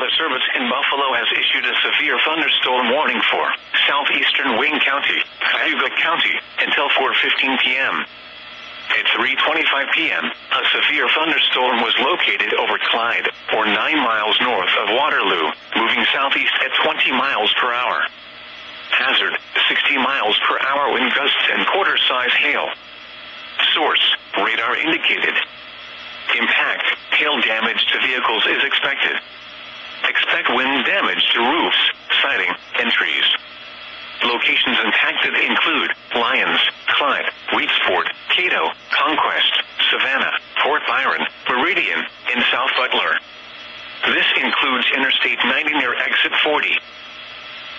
Weather Service in Buffalo has issued a severe thunderstorm warning for southeastern Wayne County, Cayuga County, until 4:15 p.m. At 3:25 p.m., a severe thunderstorm was located over Clyde, or 9 miles north of Waterloo, moving southeast at 20 miles per hour. Hazard, 60 miles per hour wind gusts and quarter-size hail. Source, radar indicated. Impact, hail damage to vehicles is expected. Expect wind damage to roofs, siding, and trees. Locations impacted include Lyons, Clyde, Wheatsport, Cato, Conquest, Savannah, Fort Byron, Meridian, and South Butler. This includes Interstate 90 near Exit 40.